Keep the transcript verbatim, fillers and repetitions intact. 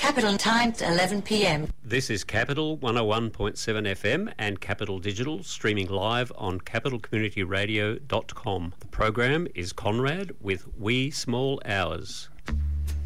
Capital Times, eleven p m. This is Capital one oh one point seven F M and Capital Digital, streaming live on capital community radio dot com. The program is Conrad with Wee Small Hours.